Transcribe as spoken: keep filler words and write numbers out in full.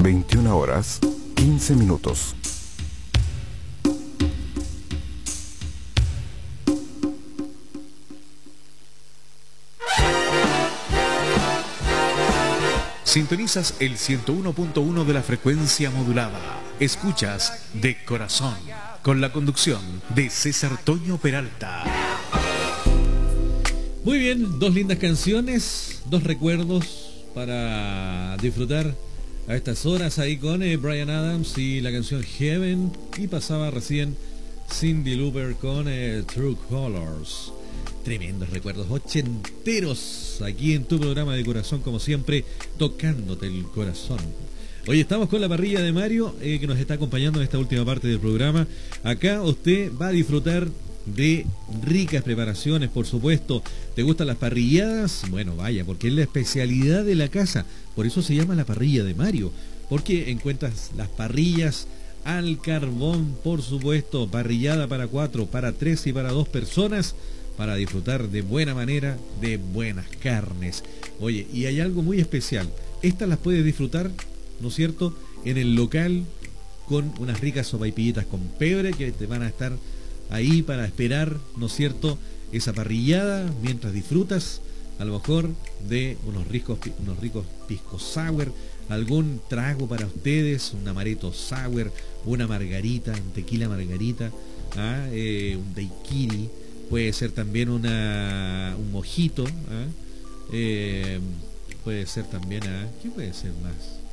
veintiuna horas, quince minutos. Sintonizas el ciento uno punto uno de la frecuencia modulada. Escuchas De Corazón, con la conducción de César Toño Peralta. Muy bien, dos lindas canciones, dos recuerdos para disfrutar a estas horas ahí con eh, Bryan Adams y la canción Heaven, y pasaba recién Cyndi Lauper con eh, True Colors. Tremendos recuerdos ochenteros aquí en tu programa De Corazón, como siempre, tocándote el corazón. Hoy estamos con la parrilla de Mario, eh, que nos está acompañando en esta última parte del programa. Acá usted va a disfrutar de ricas preparaciones, por supuesto. ¿Te gustan las parrilladas? Bueno, vaya, porque es la especialidad de la casa. Por eso se llama la parrilla de Mario, porque encuentras las parrillas al carbón, por supuesto, parrillada para cuatro, para tres y para dos personas, para disfrutar de buena manera de buenas carnes. Oye, y hay algo muy especial. Estas las puedes disfrutar, ¿no es cierto?, en el local, con unas ricas sopaipillitas con pebre que te van a estar ahí para esperar, ¿no es cierto?, esa parrillada mientras disfrutas a lo mejor de unos ricos, unos ricos pisco sour, algún trago para ustedes, un amaretto sour, una margarita, un tequila margarita, ¿ah? eh, un daiquiri, puede ser también una un mojito, ¿ah? eh, puede ser también, ¿ah? ¿qué puede ser más?